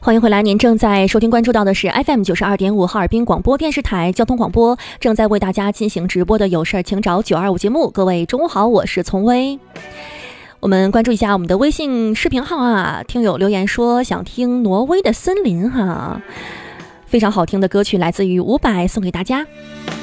欢迎回来，您正在收听关注到的是 FM92.5 哈尔滨广播电视台交通广播，正在为大家进行直播的有事儿请找925节目。各位中午好，我是丛薇。我们关注一下我们的微信视频号啊，听友留言说想听挪威的森林哈，非常好听的歌曲来自于伍佰，送给大家。